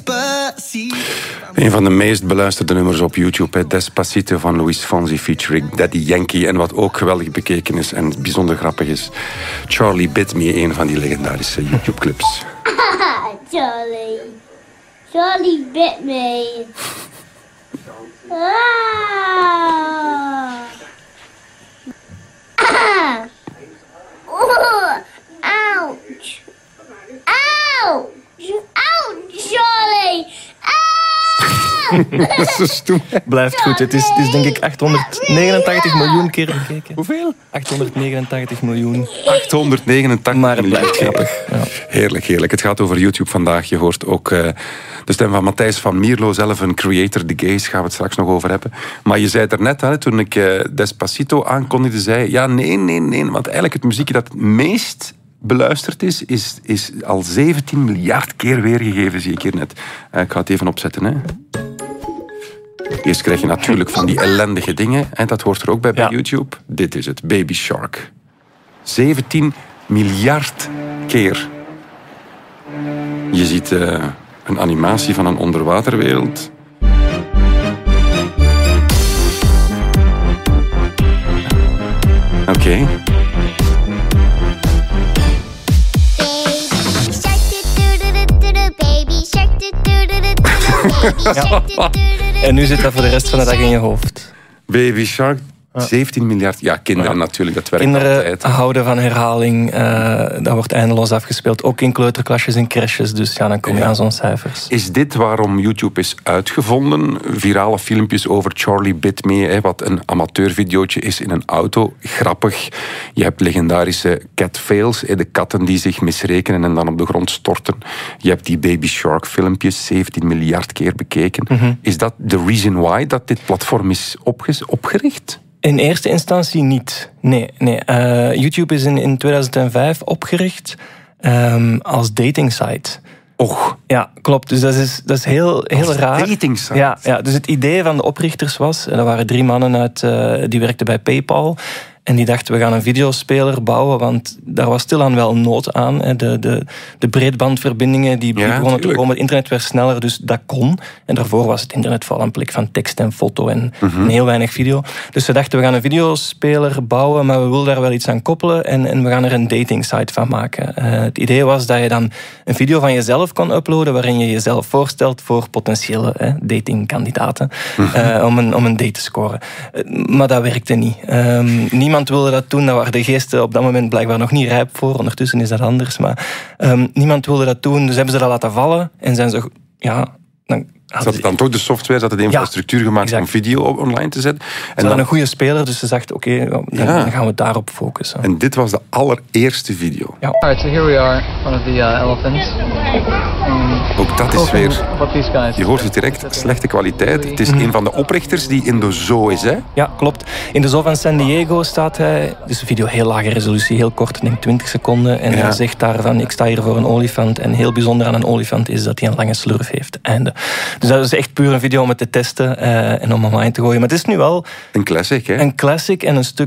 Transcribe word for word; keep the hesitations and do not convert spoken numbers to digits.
Een van de meest beluisterde nummers op YouTube, hè. Despacito van Luis Fonsi featuring Daddy Yankee. En wat ook geweldig bekeken is en bijzonder grappig is, Charlie Bit Me, een van die legendarische YouTube-clips. Charlie. Charlie bit me. Ah. Ah. Oh. Ouch. Ouch. Ouch, Charlie. Ah. Dat is zo stoem. Blijft goed. Het is, het is denk ik achthonderdnegenentachtig miljoen keer bekeken. Hoeveel? achthonderdnegenentachtig miljoen. achthonderdnegenentachtig Maar het miljoen. blijft grappig. Ja. Heerlijk, heerlijk. Het gaat over YouTube vandaag. Je hoort ook uh, de stem van Matthijs van Mierlo, zelf een creator, The Gays, gaan we het straks nog over hebben. Maar je zei het er net, hè, toen ik uh, Despacito aankondigde, zei ja, nee, nee, nee, want eigenlijk het muziekje dat het meest beluisterd is, is, is al zeventien miljard keer weergegeven, zie ik hier net. Uh, ik ga het even opzetten, hè. Eerst krijg je natuurlijk van die ellendige dingen, hè, dat hoort er ook bij bij ja. YouTube. Dit is het, Baby Shark. zeventien miljard keer. Je ziet uh, een animatie van een onderwaterwereld. Oké. Okay. Ja. En nu zit dat voor de rest van de dag in je hoofd. Baby Shark, zeventien miljard. Ja, kinderen ja. natuurlijk, dat werkt kinderen altijd. Kinderen houden van herhaling. Uh, dat wordt eindeloos afgespeeld. Ook in kleuterklasjes en crèches. Dus ja, dan kom je ja. aan zo'n cijfers. Is dit waarom YouTube is uitgevonden? Virale filmpjes over Charlie Bit Me, hè, wat een amateurvideootje is in een auto. Grappig. Je hebt legendarische cat fails, hè, de katten die zich misrekenen en dan op de grond storten. Je hebt die Baby Shark filmpjes, zeventien miljard keer bekeken. Mm-hmm. Is dat de reason why dat dit platform is opge- opgericht? In eerste instantie niet. Nee, nee. Uh, YouTube is in, in tweeduizend vijf opgericht um, als datingsite. Och. Ja, klopt. Dus dat is, dat is heel, heel als raar. Datingsite? Ja, ja, dus het idee van de oprichters was, en dat waren drie mannen uit, uh, die werkten bij PayPal. En die dachten, we gaan een videospeler bouwen, want daar was stilaan wel nood aan. De, de, de breedbandverbindingen die ja, begonnen te komen, het internet werd sneller, dus dat kon. En daarvoor was het internet vooral een plek van tekst en foto en, mm-hmm. en heel weinig video. Dus we dachten, we gaan een videospeler bouwen, maar we willen daar wel iets aan koppelen en, en we gaan er een datingsite van maken. Uh, het idee was dat je dan een video van jezelf kon uploaden, waarin je jezelf voorstelt voor potentiële hè, datingkandidaten, mm-hmm. uh, om, een, om een date te scoren. Uh, maar dat werkte niet. Um, niemand Niemand wilde dat doen, daar waren de geesten op dat moment blijkbaar nog niet rijp voor. Ondertussen is dat anders, maar um, niemand wilde dat doen. Dus hebben ze dat laten vallen en zijn ze... Ja, dan Ze hadden dan toch de software, ze hadden de infrastructuur ja, gemaakt exact. om video online te zetten. En ze hadden dan... een goede speler, dus ze dachten, oké, okay, dan, ja. dan gaan we daarop focussen. En dit was de allereerste video. Ja. Alright, so here we are, one of the uh, elephants. Um, Ook dat is weer... Je hoort het direct, slechte kwaliteit. Het is mm-hmm. een van de oprichters die in de zoo is, hè? Ja, klopt. In de zoo van San Diego staat hij... Dus een video heel lage resolutie, heel kort, denk twintig seconden. En ja. hij zegt daarvan, ik sta hier voor een olifant. En heel bijzonder aan een olifant is dat hij een lange slurf heeft. Einde. Dus dat is echt puur een video om het te testen uh, en om online te gooien. Maar het is nu wel... Een classic, hè? Een classic en een stuk